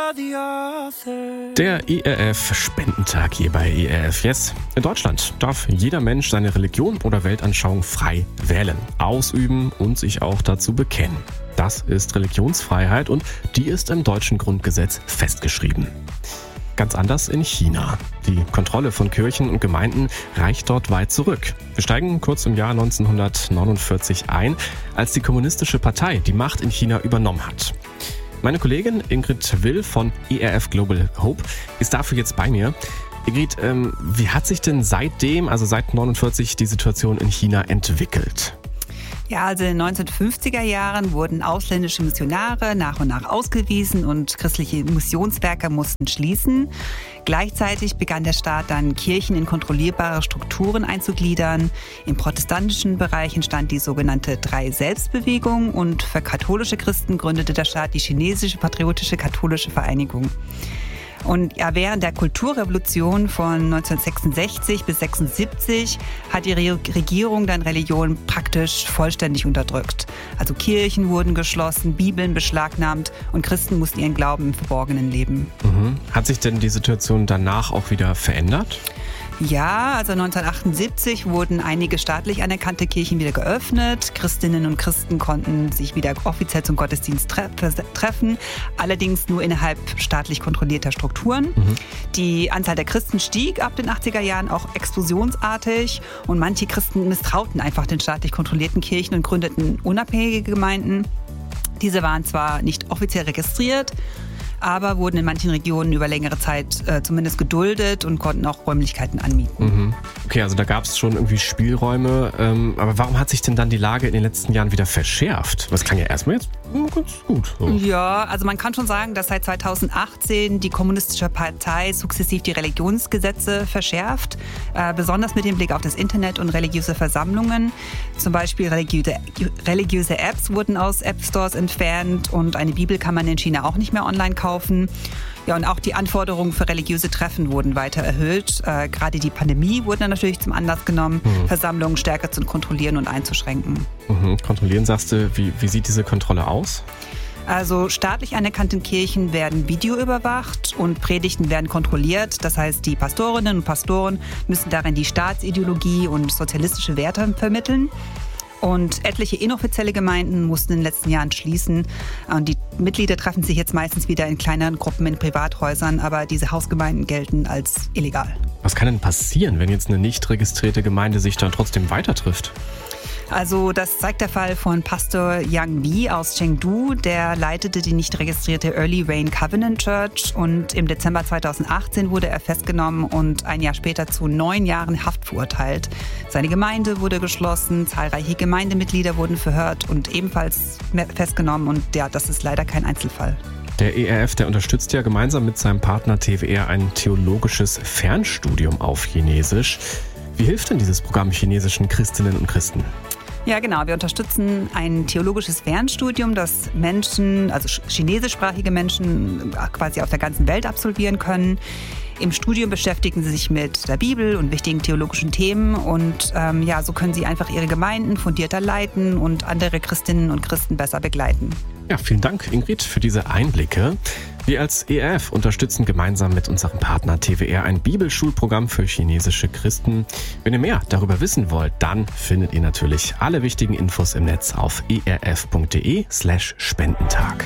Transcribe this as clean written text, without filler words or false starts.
Der ERF-Spendentag hier bei ERF Yes. In Deutschland darf jeder Mensch seine Religion oder Weltanschauung frei wählen, ausüben und sich auch dazu bekennen. Das ist Religionsfreiheit und die ist im deutschen Grundgesetz festgeschrieben. Ganz anders in China. Die Kontrolle von Kirchen und Gemeinden reicht dort weit zurück. Wir steigen kurz im Jahr 1949 ein, als die Kommunistische Partei die Macht in China übernommen hat. Meine Kollegin Ingrid Will von ERF Global Hope ist dafür jetzt bei mir. Ingrid, wie hat sich denn seitdem, also seit 1949, die Situation in China entwickelt? Ja, also in den 1950er Jahren wurden ausländische Missionare nach und nach ausgewiesen und christliche Missionswerke mussten schließen. Gleichzeitig begann der Staat dann, Kirchen in kontrollierbare Strukturen einzugliedern. Im protestantischen Bereich entstand die sogenannte Drei-Selbst-Bewegung und für katholische Christen gründete der Staat die Chinesische Patriotische Katholische Vereinigung. Und ja, während der Kulturrevolution von 1966 bis 1976 hat die Regierung dann Religion praktisch vollständig unterdrückt. Also Kirchen wurden geschlossen, Bibeln beschlagnahmt und Christen mussten ihren Glauben im Verborgenen leben. Hat sich denn die Situation danach auch wieder verändert? Ja, also 1978 wurden einige staatlich anerkannte Kirchen wieder geöffnet. Christinnen und Christen konnten sich wieder offiziell zum Gottesdienst treffen, allerdings nur innerhalb staatlich kontrollierter Strukturen. Die Anzahl der Christen stieg ab den 80er Jahren auch explosionsartig und manche Christen misstrauten einfach den staatlich kontrollierten Kirchen und gründeten unabhängige Gemeinden. Diese waren zwar nicht offiziell registriert, aber wurden in manchen Regionen über längere Zeit zumindest geduldet und konnten auch Räumlichkeiten anmieten. Okay, also da gab es schon irgendwie Spielräume. Aber warum hat sich denn dann die Lage in den letzten Jahren wieder verschärft? Das klang ja erstmal jetzt ganz gut. So. Ja, also man kann schon sagen, dass seit 2018 die Kommunistische Partei sukzessiv die Religionsgesetze verschärft. Besonders mit dem Blick auf das Internet und religiöse Versammlungen. Zum Beispiel religiöse Apps wurden aus App-Stores entfernt und eine Bibel kann man in China auch nicht mehr online kaufen. Ja, und auch die Anforderungen für religiöse Treffen wurden weiter erhöht. Gerade die Pandemie wurde dann natürlich zum Anlass genommen, Versammlungen stärker zu kontrollieren und einzuschränken. Kontrollieren, sagst du, wie sieht diese Kontrolle aus? Also staatlich anerkannte Kirchen werden videoüberwacht und Predigten werden kontrolliert. Das heißt, die Pastorinnen und Pastoren müssen darin die Staatsideologie und sozialistische Werte vermitteln. Und etliche inoffizielle Gemeinden mussten in den letzten Jahren schließen. Und die Mitglieder treffen sich jetzt meistens wieder in kleineren Gruppen in Privathäusern, aber diese Hausgemeinden gelten als illegal. Was kann denn passieren, wenn jetzt eine nicht registrierte Gemeinde sich dann trotzdem weiter trifft? Also das zeigt der Fall von Pastor Yang Bi aus Chengdu. Der leitete die nicht registrierte Early Rain Covenant Church und im Dezember 2018 wurde er festgenommen und ein Jahr später zu 9 Jahren Haft verurteilt. Seine Gemeinde wurde geschlossen, zahlreiche Gemeindemitglieder wurden verhört und ebenfalls festgenommen und ja, das ist leider kein Einzelfall. Der ERF, der unterstützt ja gemeinsam mit seinem Partner TWR ein theologisches Fernstudium auf Chinesisch. Wie hilft denn dieses Programm chinesischen Christinnen und Christen? Ja, genau. Wir unterstützen ein theologisches Fernstudium, das Menschen, also chinesischsprachige Menschen quasi auf der ganzen Welt absolvieren können. Im Studium beschäftigen sie sich mit der Bibel und wichtigen theologischen Themen und so können sie einfach ihre Gemeinden fundierter leiten und andere Christinnen und Christen besser begleiten. Ja, vielen Dank, Ingrid, für diese Einblicke. Wir als ERF unterstützen gemeinsam mit unserem Partner TWR ein Bibelschulprogramm für chinesische Christen. Wenn ihr mehr darüber wissen wollt, dann findet ihr natürlich alle wichtigen Infos im Netz auf erf.de/Spendentag.